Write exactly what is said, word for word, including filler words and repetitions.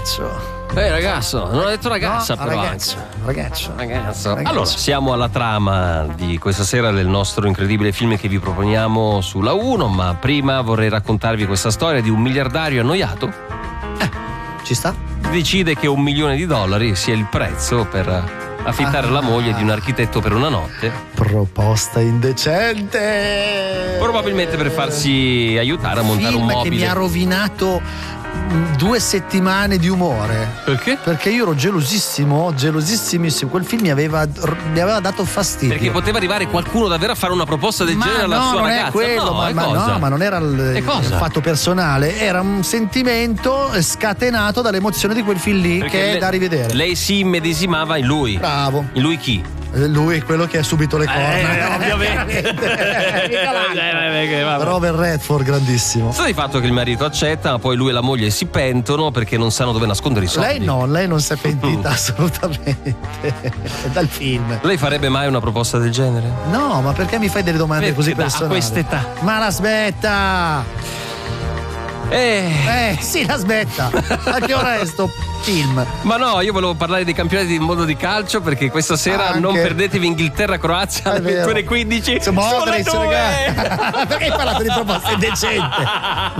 ragazzo. Eh ragazzo, non ho detto ragazza no, però ragazzo, anche. ragazzo, ragazzo. ragazzo. Allora, siamo alla trama di questa sera del nostro incredibile film che vi proponiamo sulla uno, ma prima vorrei raccontarvi questa storia di un miliardario annoiato. Eh, ci sta? Decide che un milione di dollari sia il prezzo per affittare ah. la moglie di un architetto per una notte. Proposta indecente. Probabilmente per farsi aiutare a montare film un mobile. Che mi ha rovinato due settimane di umore. Perché? Perché io ero gelosissimo, gelosissimissimo. Quel film mi aveva, mi aveva dato fastidio. Perché poteva arrivare qualcuno davvero a fare una proposta del ma genere alla no, sua non ragazza. È quello, no, ma, è ma cosa? no, ma non era il, il fatto personale, era un sentimento scatenato dall'emozione di quel film lì. Perché che le, è da rivedere. Lei si immedesimava in lui. Bravo. In lui chi? Lui è quello che ha subito le corna. Eh, ovviamente. Robert Redford, grandissimo. Sta di fatto che il marito accetta, ma poi lui e la moglie si pentono perché non sanno dove nascondere i soldi. Lei no, lei non si è pentita assolutamente. È dal film. Lei farebbe mai una proposta del genere? No, ma perché mi fai delle domande perché così da, personali? A quest'età. Ma la smetta! Eh. eh, sì, la smetta. A che ora è sto film? Ma no, io volevo parlare dei campionati del mondo di calcio perché questa sera Anche. non perdetevi Inghilterra-Croazia alle ventuno e quindici. Modric, ragazzi. Perché hai parlato di proposte indecenti?